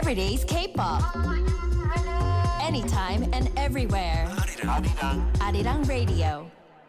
Everyday's K-pop. Anytime and everywhere. Arirang Radio.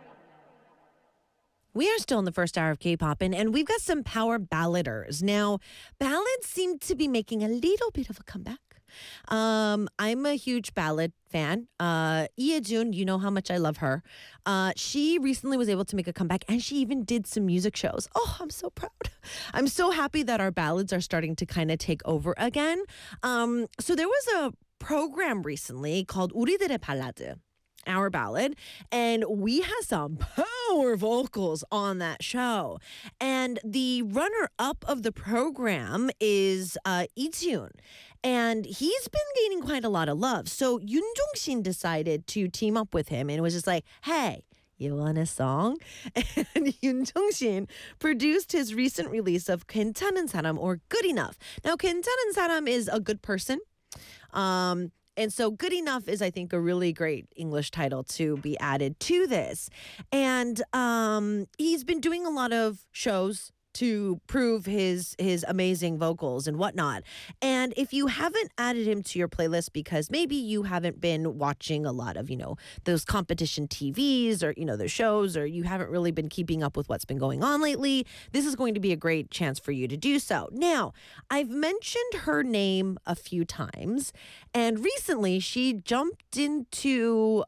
We are still in the first hour of K-pop, and we've got some power balladers. Now, ballads seem to be making a little bit of a comeback. I'm a huge ballad fan. Lee Jun, you know how much I love her. She recently was able to make a comeback, and she even did some music shows. Oh, I'm so proud. I'm so happy that our ballads are starting to kind of take over again. So there was a program recently called 우리들의 발라드, Our Ballad, and we had some power vocals on that show. And the runner-up of the program is Lee, and he's been gaining quite a lot of love. So Yoon Jong-shin decided to team up with him and was just like, hey, you want a song? And Yoon Jong-shin produced his recent release of 괜찮은 사람, or Good Enough. Now, 괜찮은 사람 is a good person. And so Good Enough is, I think, a really great English title to be added to this. And he's been doing a lot of shows to prove his amazing vocals and whatnot. And if you haven't added him to your playlist because maybe you haven't been watching a lot of, those competition TVs or, the shows, or you haven't really been keeping up with what's been going on lately, this is going to be a great chance for you to do so. Now, I've mentioned her name a few times, and recently she jumped into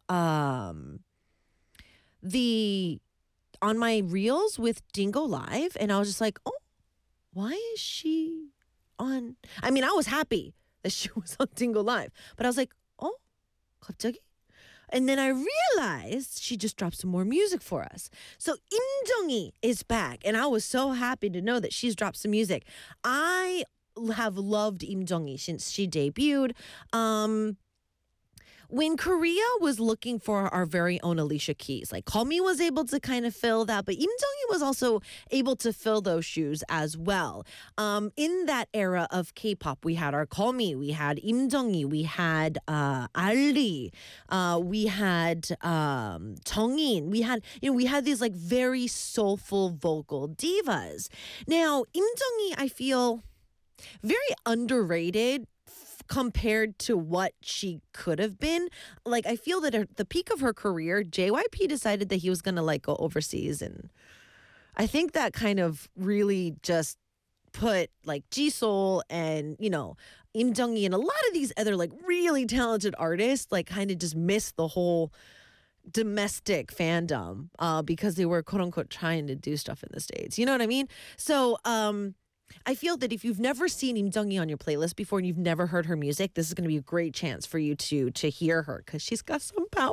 on my reels with Dingo Live, and I was just like, oh, why is she on? I mean, I was happy that she was on Dingo Live, but I was like, oh, 갑자기? And then I realized she just dropped some more music for us. So Im Jung-hee is back, and I was so happy to know that she's dropped some music. I have loved Im Jung-hee since she debuted. When Korea was looking for our very own Alicia Keys, like Call Me was able to kind of fill that, but Im Jung-hee was also able to fill those shoes as well. In that era of K-pop, we had our Call Me, we had Im Jung-hee, we had Ali, we had Jongin, we had these like very soulful vocal divas. Now, Im Jung-hee, I feel very underrated compared to what she could have been. Like, I feel that at the peak of her career, JYP decided that he was going to go overseas. And I think that kind of really just put Jisoo and, Im Jung-hee and a lot of these other really talented artists kind of just missed the whole domestic fandom because they were quote unquote trying to do stuff in the States. You know what I mean? So, I feel that if you've never seen Im Jung-hee on your playlist before and you've never heard her music, this is going to be a great chance for you to hear her because she's got some power.